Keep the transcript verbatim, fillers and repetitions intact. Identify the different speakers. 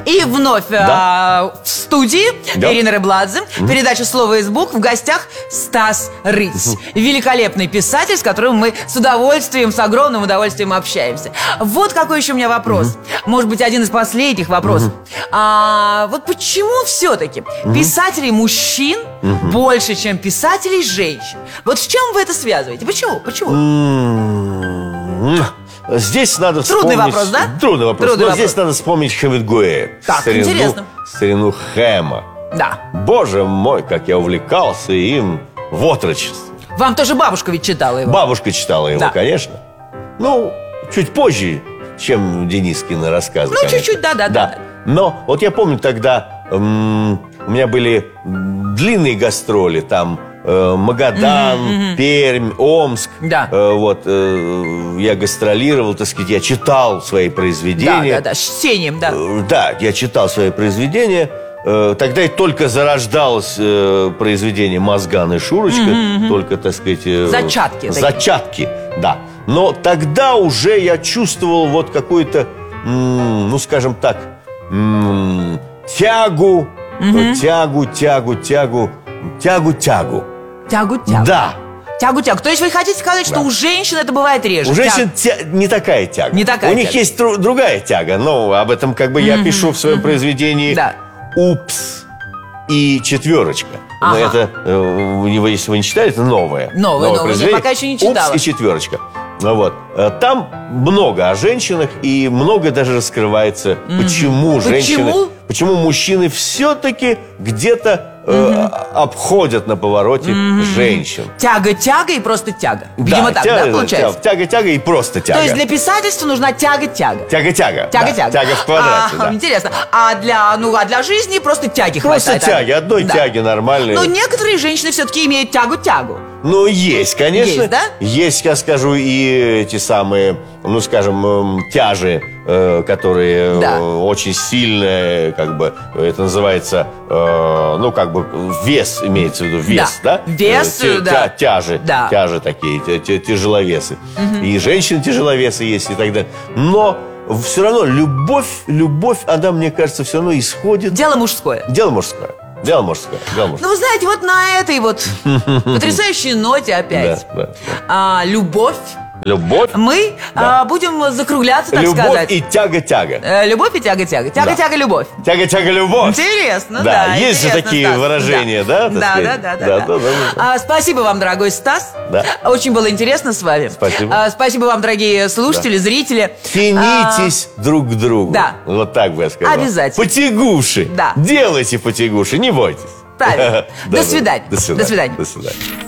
Speaker 1: И вновь
Speaker 2: Да.
Speaker 1: э, в студии
Speaker 2: Да.
Speaker 1: Ирина Рыбладзе. Mm-hmm. Передача «Слово из букв». В гостях Стас Рысь. Mm-hmm. Великолепный писатель, с которым мы с удовольствием, с огромным удовольствием общаемся. Вот какой еще у меня вопрос. Mm-hmm. Может быть, один из последних вопросов. Mm-hmm. а, Вот почему все-таки mm-hmm. писателей мужчин mm-hmm. больше, чем писателей женщин? Вот с чем вы это связываете? Почему? Почему?
Speaker 2: Mm-hmm. Здесь надо
Speaker 1: Трудный
Speaker 2: вспомнить...
Speaker 1: вопрос, да?
Speaker 2: Трудный вопрос.
Speaker 1: Трудный
Speaker 2: Но
Speaker 1: вопрос.
Speaker 2: здесь надо вспомнить Хемингуэя.
Speaker 1: Так,
Speaker 2: старину,
Speaker 1: интересно.
Speaker 2: Старину Хэма.
Speaker 1: Да.
Speaker 2: Боже мой, как я увлекался им в отрочестве.
Speaker 1: Вам тоже бабушка ведь читала его.
Speaker 2: Бабушка читала его,
Speaker 1: Да.
Speaker 2: конечно. Ну, чуть позже, чем Денискины рассказы.
Speaker 1: Ну,
Speaker 2: конечно.
Speaker 1: чуть-чуть, да-да.
Speaker 2: Да. Но вот я помню тогда м- у меня были длинные гастроли. Там э, Магадан,
Speaker 1: Mm-hmm, mm-hmm.
Speaker 2: Пермь, Омск.
Speaker 1: Да.
Speaker 2: Э, вот э, я гастролировал, так сказать, я читал свои произведения.
Speaker 1: Да, да, да, с чтением, да.
Speaker 2: Э, Да, я читал свои произведения. Э, Тогда и только зарождалось э, произведение «Мозган и Шурочка».
Speaker 1: Mm-hmm.
Speaker 2: Только, так сказать... э,
Speaker 1: Зачатки такие.
Speaker 2: Зачатки, да. Но тогда уже я чувствовал вот какую-то, м, ну, скажем так, м, тягу,
Speaker 1: Мгм.
Speaker 2: тягу, тягу, тягу, тягу, тягу.
Speaker 1: Тягу-тягу.
Speaker 2: Да.
Speaker 1: Тягу-тягу. То есть вы хотите сказать, что
Speaker 2: Да.
Speaker 1: у женщин это бывает реже?
Speaker 2: У женщин
Speaker 1: Тяг-
Speaker 2: тя- не такая тяга.
Speaker 1: Не такая
Speaker 2: У них
Speaker 1: тяга.
Speaker 2: есть тру- другая тяга. Но об этом как бы я пишу в своем произведении.
Speaker 1: Да.
Speaker 2: Упс и четверочка. Но
Speaker 1: Ага.
Speaker 2: это, э, у него, если вы не читали, это новое.
Speaker 1: Новое, новое.
Speaker 2: произведение.
Speaker 1: Я пока еще не читала.
Speaker 2: Упс и четверочка. Ну вот. Э, Там много о женщинах, и много даже раскрывается, почему женщины...
Speaker 1: Почему?
Speaker 2: Почему мужчины все-таки где-то э, обходят на повороте женщин.
Speaker 1: Тяга-тяга и просто тяга. Видимо, так,
Speaker 2: тяга,
Speaker 1: да, получается?
Speaker 2: Тяга-тяга и просто тяга.
Speaker 1: То есть для писательства нужна тяга-тяга.
Speaker 2: Тяга-тяга. да,
Speaker 1: Тяга-тяга.
Speaker 2: Тяга в квадрате,
Speaker 1: А,
Speaker 2: да.
Speaker 1: Интересно. А для, ну, а для жизни просто тяги
Speaker 2: Просто
Speaker 1: хватает.
Speaker 2: тяги, одной
Speaker 1: Да.
Speaker 2: тяги нормальной.
Speaker 1: Но некоторые женщины все-таки имеют тягу-тягу.
Speaker 2: Ну, есть, конечно.
Speaker 1: Есть, да?
Speaker 2: Есть, я скажу, и эти самые, ну, скажем, эм, тяжи, э, которые
Speaker 1: Да.
Speaker 2: э, очень сильные, как бы, это называется, э, ну, как бы, вес, имеется в виду, вес, да?
Speaker 1: Да. Вес,
Speaker 2: Э, тя-
Speaker 1: да.
Speaker 2: тя- Тяжи,
Speaker 1: Да.
Speaker 2: тяжи такие, тя- тя- тяжеловесы. И женщины-тяжеловесы есть и так далее. Но все равно любовь, любовь, она, мне кажется, все равно исходит.
Speaker 1: Дело мужское.
Speaker 2: Дело мужское. Дело мужское. Дело мужское.
Speaker 1: Ну, вы знаете, вот на этой вот потрясающей ноте опять.
Speaker 2: Да, да,
Speaker 1: а, любовь.
Speaker 2: Любовь.
Speaker 1: Мы
Speaker 2: Да.
Speaker 1: а, будем закругляться, так
Speaker 2: Любовь
Speaker 1: сказать.
Speaker 2: и тяга-тяга.
Speaker 1: Э, Любовь и тяга-тяга. Тяга-тяга, любовь.
Speaker 2: Тяга-тяга-любовь.
Speaker 1: Интересно,
Speaker 2: Да,
Speaker 1: да.
Speaker 2: есть же
Speaker 1: интересно,
Speaker 2: такие
Speaker 1: Стас.
Speaker 2: выражения, да, так
Speaker 1: Да, да,
Speaker 2: сказать?
Speaker 1: да, да,
Speaker 2: Да,
Speaker 1: да.
Speaker 2: да, да, да.
Speaker 1: А, Спасибо вам, дорогой Стас.
Speaker 2: Да.
Speaker 1: Очень было интересно с вами.
Speaker 2: Спасибо.
Speaker 1: А, Спасибо вам, дорогие слушатели, зрители.
Speaker 2: Тянитесь друг к другу.
Speaker 1: да.
Speaker 2: Вот так бы я сказал.
Speaker 1: Обязательно.
Speaker 2: Потягуши.
Speaker 1: Да.
Speaker 2: Делайте потягуши, не бойтесь.
Speaker 1: А, Правильно.
Speaker 2: Да,
Speaker 1: До
Speaker 2: да.
Speaker 1: свидания.
Speaker 2: До свидания.
Speaker 1: До свидания.
Speaker 2: До свидания.